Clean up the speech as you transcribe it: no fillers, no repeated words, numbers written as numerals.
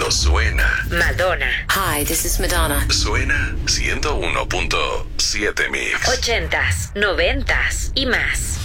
pero suena. Madonna. Hi, this is Madonna. Suena 101.7 Mix. 80s, 90s y más.